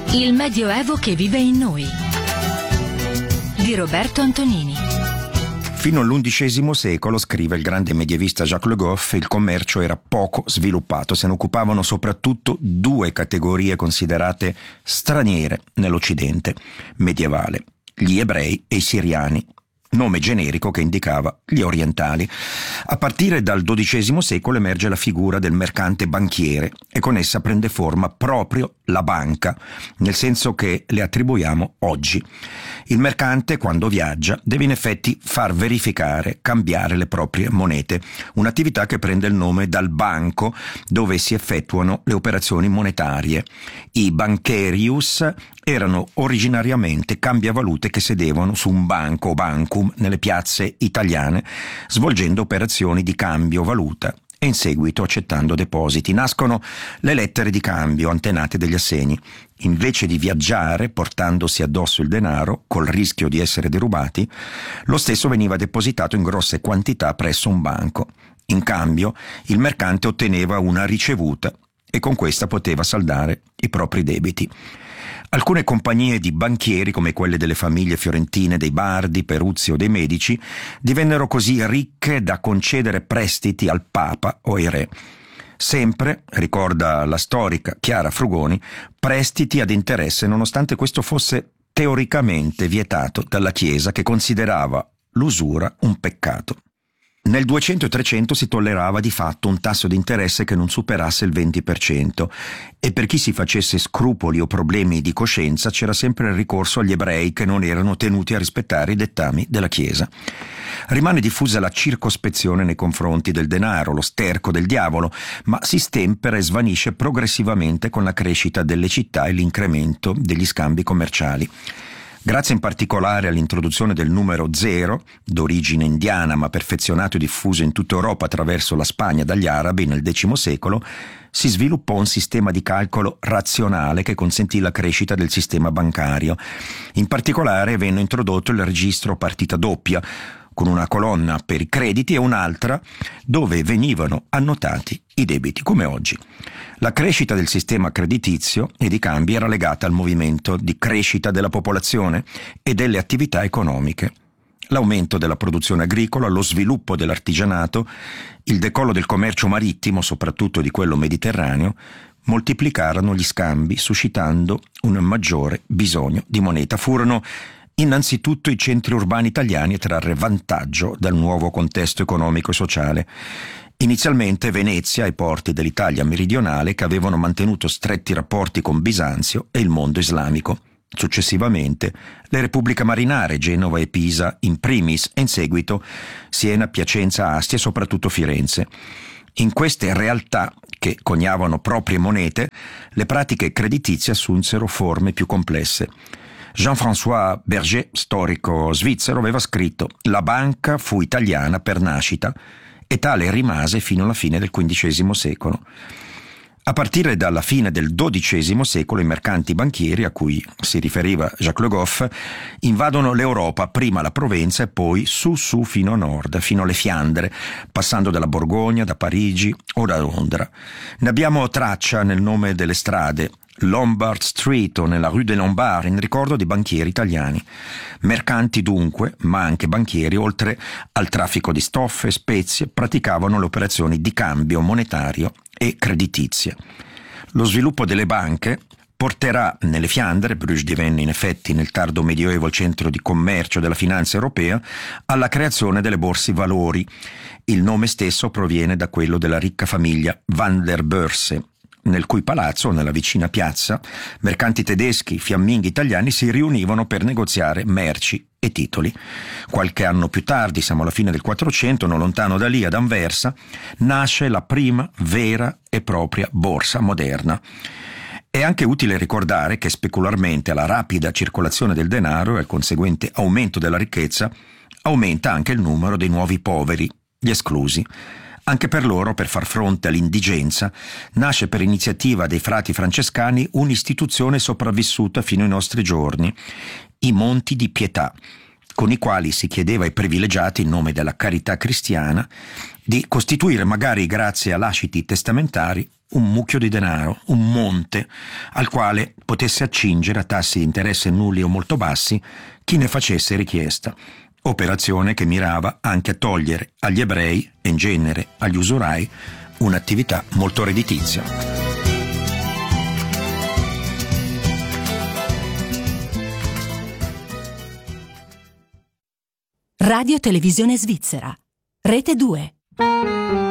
Il Medioevo che vive in noi di Roberto Antonini. Fino all'undicesimo secolo, scrive il grande medievista Jacques Le Goff, il commercio era poco sviluppato, se ne occupavano soprattutto due categorie considerate straniere nell'Occidente medievale, gli ebrei e i siriani, nome generico che indicava gli orientali. A partire dal XII secolo emerge la figura del mercante banchiere e con essa prende forma proprio la banca, nel senso che le attribuiamo oggi. Il mercante, quando viaggia, deve in effetti far verificare, cambiare le proprie monete, un'attività che prende il nome dal banco dove si effettuano le operazioni monetarie. I bancherius erano originariamente cambiavalute che sedevano su un banco o bancum nelle piazze italiane, svolgendo operazioni di cambio valuta e in seguito accettando depositi. Nascono le lettere di cambio antenate degli assegni. Invece di viaggiare portandosi addosso il denaro col rischio di essere derubati, lo stesso veniva depositato in grosse quantità presso un banco. In cambio, il mercante otteneva una ricevuta e con questa poteva saldare i propri debiti. Alcune compagnie di banchieri, come quelle delle famiglie fiorentine dei Bardi, Peruzzi o dei Medici, divennero così ricche da concedere prestiti al Papa o ai re. Sempre, ricorda la storica Chiara Frugoni, prestiti ad interesse, nonostante questo fosse teoricamente vietato dalla Chiesa, che considerava l'usura un peccato. Nel 200 e 300 si tollerava di fatto un tasso di interesse che non superasse il 20% e per chi si facesse scrupoli o problemi di coscienza c'era sempre il ricorso agli ebrei che non erano tenuti a rispettare i dettami della Chiesa. Rimane diffusa la circospezione nei confronti del denaro, lo sterco del diavolo, ma si stempera e svanisce progressivamente con la crescita delle città e l'incremento degli scambi commerciali. Grazie in particolare all'introduzione del numero 0, d'origine indiana ma perfezionato e diffuso in tutta Europa attraverso la Spagna dagli arabi nel X secolo, si sviluppò un sistema di calcolo razionale che consentì la crescita del sistema bancario. In particolare venne introdotto il registro partita doppia, con una colonna per i crediti e un'altra dove venivano annotati i debiti, come oggi. La crescita del sistema creditizio e di cambi era legata al movimento di crescita della popolazione e delle attività economiche. L'aumento della produzione agricola, lo sviluppo dell'artigianato, il decollo del commercio marittimo, soprattutto di quello mediterraneo, moltiplicarono gli scambi, suscitando un maggiore bisogno di moneta. Furono innanzitutto i centri urbani italiani a trarre vantaggio dal nuovo contesto economico e sociale. Inizialmente Venezia e i porti dell'Italia meridionale, che avevano mantenuto stretti rapporti con Bisanzio e il mondo islamico. Successivamente le repubbliche marinare, Genova e Pisa in primis, e in seguito Siena, Piacenza, Asti e soprattutto Firenze. In queste realtà, che coniavano proprie monete, le pratiche creditizie assunsero forme più complesse. Jean-François Berger, storico svizzero, aveva scritto: «La banca fu italiana per nascita e tale rimase fino alla fine del XV secolo». A partire dalla fine del XII secolo i mercanti banchieri, a cui si riferiva Jacques Le Goff, invadono l'Europa, prima la Provenza e poi su fino a nord, fino alle Fiandre, passando dalla Borgogna, da Parigi o da Londra. Ne abbiamo traccia nel nome delle strade, Lombard Street o nella Rue des Lombards, in ricordo di banchieri italiani. Mercanti dunque, ma anche banchieri, oltre al traffico di stoffe e spezie, praticavano le operazioni di cambio monetario e creditizie. Lo sviluppo delle banche porterà nelle Fiandre, Bruges divenne in effetti nel tardo Medioevo il centro di commercio della finanza europea, alla creazione delle borse valori. Il nome stesso proviene da quello della ricca famiglia Van der Börse, nel cui palazzo, nella vicina piazza, mercanti tedeschi, fiamminghi italiani si riunivano per negoziare merci e titoli. Qualche anno più tardi, siamo alla fine del 400, non lontano da lì, ad Anversa, nasce la prima vera e propria borsa moderna. È anche utile ricordare che specularmente alla rapida circolazione del denaro e al conseguente aumento della ricchezza aumenta anche il numero dei nuovi poveri, gli esclusi. Anche per loro, per far fronte all'indigenza, nasce per iniziativa dei frati francescani un'istituzione sopravvissuta fino ai nostri giorni, i Monti di Pietà, con i quali si chiedeva ai privilegiati, in nome della carità cristiana, di costituire, magari grazie a lasciti testamentari, un mucchio di denaro, un monte, al quale potesse accingere a tassi di interesse nulli o molto bassi chi ne facesse richiesta. Operazione che mirava anche a togliere agli ebrei e in genere agli usurai un'attività molto redditizia. Radio Televisione Svizzera, Rete 2.